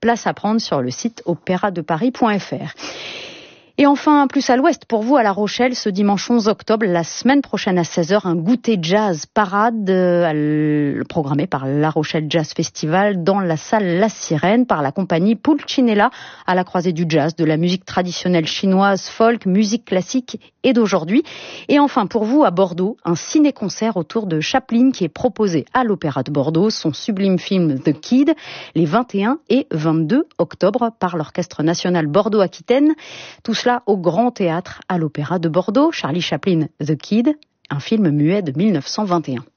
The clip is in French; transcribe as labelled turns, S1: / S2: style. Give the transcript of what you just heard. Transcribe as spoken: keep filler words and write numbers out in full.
S1: Place à prendre sur le site opéra de paris point f r. Et enfin, plus à l'ouest, pour vous, à La Rochelle, ce dimanche onze octobre, la semaine prochaine à seize heures, un goûter jazz parade euh, programmé par La Rochelle Jazz Festival dans la salle La Sirène par la compagnie Pulcinella, à la croisée du jazz, de la musique traditionnelle chinoise, folk, musique classique et d'aujourd'hui. Et enfin, pour vous, à Bordeaux, un ciné-concert autour de Chaplin qui est proposé à l'Opéra de Bordeaux, son sublime film The Kid, les vingt et un et vingt-deux octobre par l'Orchestre National Bordeaux-Aquitaine. Tout cela au Grand Théâtre à l'Opéra de Bordeaux. Charlie Chaplin, The Kid, un film muet de mille neuf cent vingt et un.